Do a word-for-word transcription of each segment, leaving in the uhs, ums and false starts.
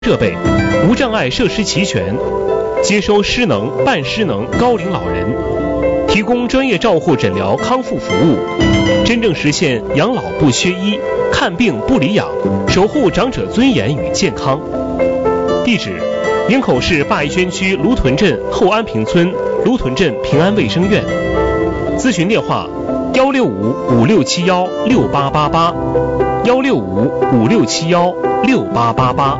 设备，无障碍设施齐全，接收失能、半失能高龄老人，提供专业照护诊疗康复服务，真正实现养老不缺医，看病不离养，守护长者尊严与健康。地址：营口市灞宜轩区芦屯镇后安平村芦屯镇平安卫生院。咨询电话：幺六五五六七幺六八八八，幺六五五六七幺六八八八。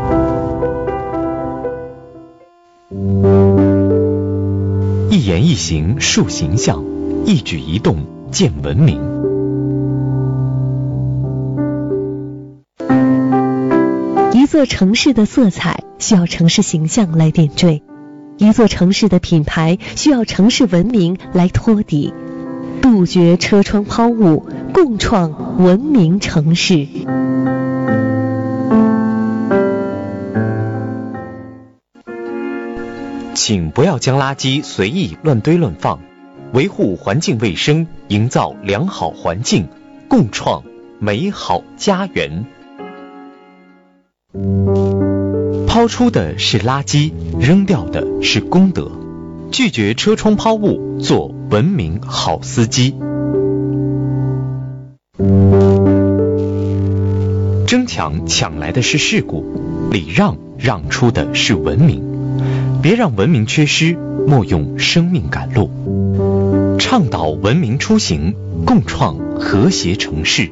一言一行树形象，一举一动见文明。 一座城市的色彩需要城市形象来点缀，一座城市的品牌需要城市文明来托底。杜绝车窗抛物，共创文明城市。 请不要将垃圾随意乱堆乱放，维护环境卫生，营造良好环境，共创美好家园。抛出的是垃圾，扔掉的是功德。拒绝车窗抛物，做文明好司机。争抢抢来的是事故，礼让让出的是文明。别让文明缺失，莫用生命赶路。倡导文明出行，共创和谐城市。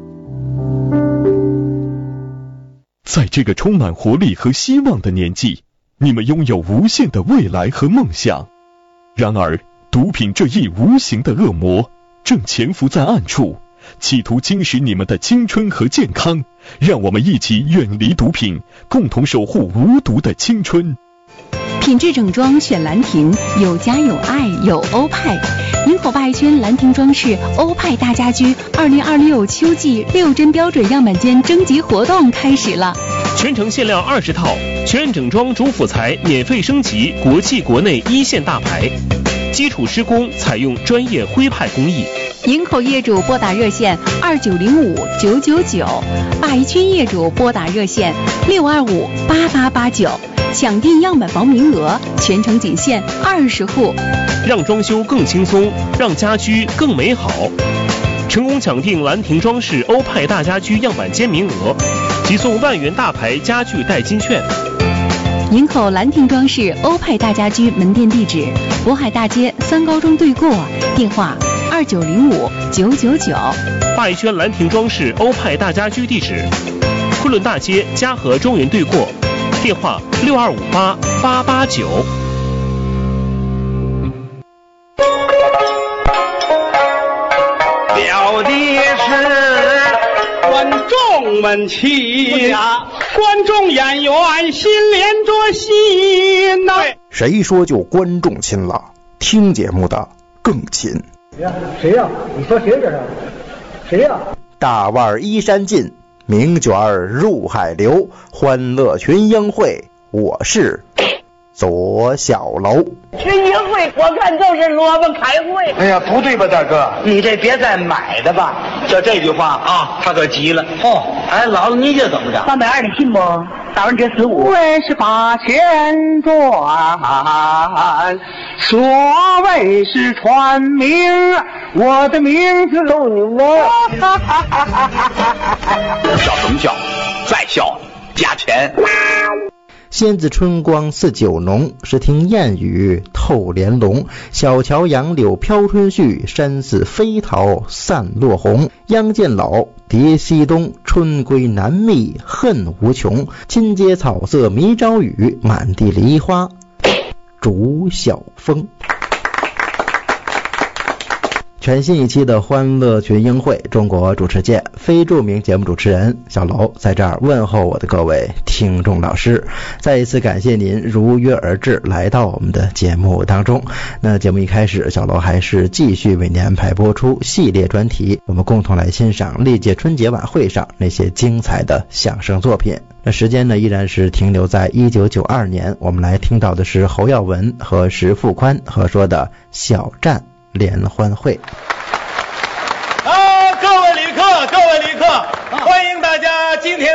在这个充满活力和希望的年纪，你们拥有无限的未来和梦想。然而，毒品这一无形的恶魔正潜伏在暗处，企图侵蚀你们的青春和健康。让我们一起远离毒品，共同守护无毒的青春。 品质整装选兰亭，有家有爱有欧派。营口灞宜轩兰亭装饰欧派大家居二零二六秋季六针标准样板间征集活动开始了， 全程限量二十套，全整装主辅材免费升级国际国内一线大牌，基础施工采用专业徽派工艺。 营口业主拨打热线二九零五九九九，灞宜轩业主拨打热线六二五八八八九。抢订样板房名额，全程仅限二十户， 让装修更轻松，让家居更美好。成功抢订兰亭装饰欧派大家居样板间名额，即送万元大牌家具代金券。 营口兰亭装饰欧派大家居门店地址：渤海大街三高中对过，电话二九零五九九九。 灞宜轩兰亭装饰欧派大家居地址：昆仑大街嘉禾中原对过。电话六二五八八八九。 了的是观众们亲呀，观众演员心连着心呐、啊。 谁说就观众亲了？听节目的更亲。 谁呀？谁呀？你说谁这是？谁呀？ 大腕依山尽，名卷入海流，欢乐群英会，我是左小楼。 群英会我看就是萝卜开会。 哎呀，不对吧，大哥？ 你这别再买的吧。 就这句话啊，他可急了。哦，哎，姥姥你这怎么着？ 三百二的信不？打完折十五。 为是八千转，所谓是传名，我的名字都你们。 笑什么笑？再笑加钱。 仙子春光似酒浓，是听燕语透帘笼。小桥杨柳飘春絮，山寺飞桃散落红。央见老，蝶西东，春归难觅恨无穷。金阶草色迷朝雨，满地梨花逐晓风。全新一期的欢乐群英会中国主持界非著名节目主持人小楼在这儿问候我的各位听众老师，再一次感谢您如约而至来到我们的节目当中。那节目一开始，小楼还是继续为您安排播出系列专题，我们共同来欣赏历届春节晚会上那些精彩的相声作品。那时间呢依然是停留在一九九二年，我们来听到的是侯耀文和石富宽合说的小站联欢会。 啊，各位旅客，各位旅客，欢迎大家今天在我们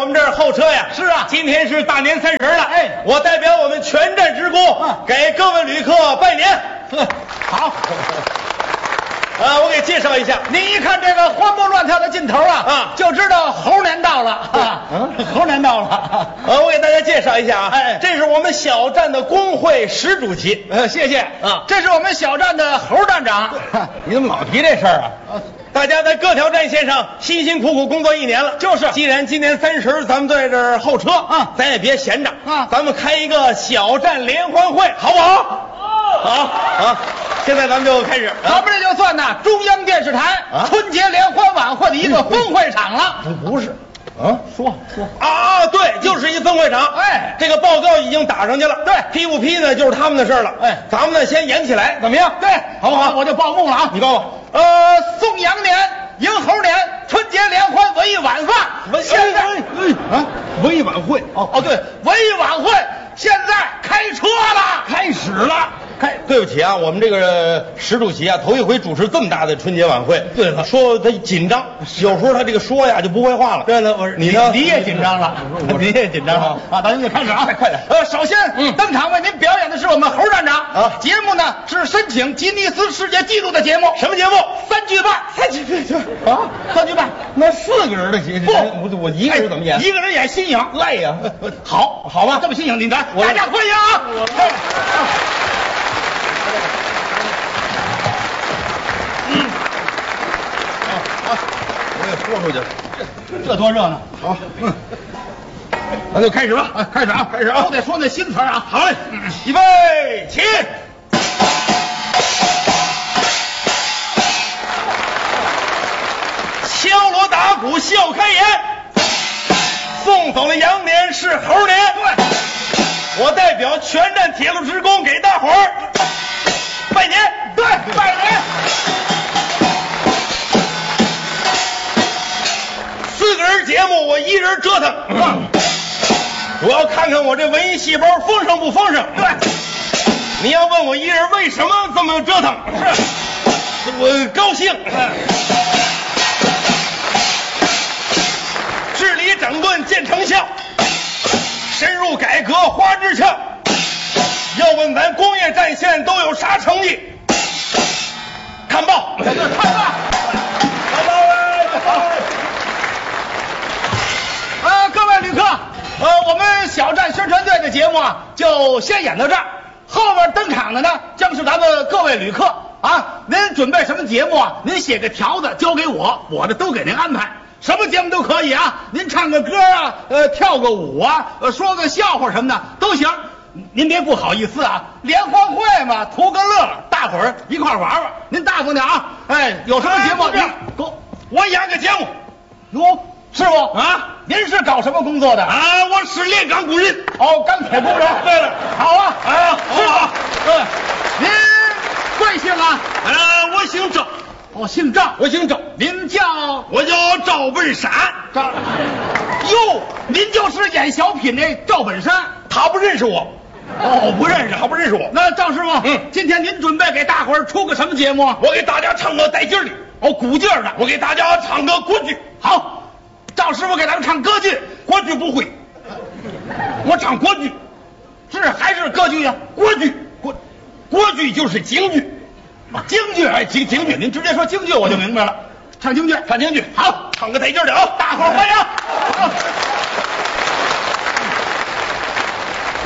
们这儿候车呀。 是啊， 今天是大年三十了。 哎， 我代表我们全站职工、啊、给各位旅客拜年。 好。 啊，我给介绍一下， 您一看这个欢蹦乱跳的劲头啊，啊，就知道猴年到了啊，嗯，猴年到了。 呃，我给大家介绍一下啊，哎，这是我们小站的工会石主席， 呃，谢谢啊，这是我们小站的猴站长。 你怎么老提这事儿啊？大家在各条战线上辛辛苦苦工作一年了，就是。既然今年三十咱们在这儿候车啊，咱也别闲着啊，咱们开一个小站联欢会，好不好？好啊！现在咱们就开始， 咱们这就算呢中央电视台春节联欢晚会的一个分会场了。 不不是，啊，说说啊，对，就是一分会场。 哎， 这个报告已经打上去了， 对， 批不批呢就是他们的事了。哎，咱们呢先演起来，怎么样？ 对， 好不好？ 我就报幕了啊！ 你报告。 呃，送羊年，迎猴年，春节联欢文艺晚饭。 文现在啊，文艺晚会。哦哦，对，文艺晚会现在开车了， 开始了。开，对不起啊，我们这个石主席啊，头一回主持这么大的春节晚会。 对了， 说他紧张，有时候他这个说呀就不会话了。 对了，我你呢？ 你也紧张了，你也紧张了啊！咱们就开始啊， 快快点。 呃，首先，嗯，登场为您表演的是我们猴站长啊。节目呢是申请吉尼斯世界纪录的节目。 什么节目？ 三句半。 三句半啊？三句半？ 那四个人的节目，不，我一个人怎么演？ 一个人演新颖， 累呀。 好， 好吧， 这么新颖，你来， 大家欢迎啊！ 嗯，啊啊，我也说出去了， 这多热闹！ 好，嗯，那就开始吧， 啊，开始啊， 开始啊， 都得说那新词啊。 好嘞，预备起。敲锣打鼓笑开颜，送走了羊年是猴年。 对， 我代表全站铁路职工给大伙儿拜年。 对，拜年。 四个人节目我一人折腾，嗯，主要看看我这文艺细胞丰盛不丰盛。 对， 你要问我一人为什么这么折腾，是我高兴。治理整顿见成效，深入改革花枝俏。要问咱工业战线都有啥成绩？看报， 看报，看报。呃，各位旅客，呃，我们小站宣传队的节目啊，就先演到这儿。后边登场的呢，将是咱们各位旅客啊。您准备什么节目啊？您写个条子交给我，我的都给您安排。什么节目都可以啊，您唱个歌啊，呃，跳个舞啊，呃，说个笑话什么的都行。您别不好意思啊，联欢会嘛，图个乐，大伙儿一块玩玩。您大方点啊，哎，有什么节目？ 哎、我我演个节目。 哟，师傅啊， 您是搞什么工作的啊？我是炼钢工人。 哦，钢铁工人。 对了， 好啊， 啊， 师傅， 嗯， 您贵姓啊？ 呃，我姓赵。 哦，姓赵， 我姓赵。 您叫？ 我叫赵本山。 赵。哟，您就是演小品那赵本山。 他不认识我。 哦，不认识， 他不认识我。 那赵师傅， 嗯， 今天您准备给大伙儿出个什么节目？ 我给大家唱个带劲儿的。 哦，鼓劲儿的。 我给大家唱个国剧。 好，赵师傅给咱们唱歌剧。 国剧不会，我唱国剧。 是还是歌剧呀？ 国剧，国国剧就是京剧。 啊，京剧， 哎，京京剧， 您直接说京剧我就明白了。唱京剧， 唱京剧， 好， 唱个带劲儿的啊！ 大伙儿欢迎。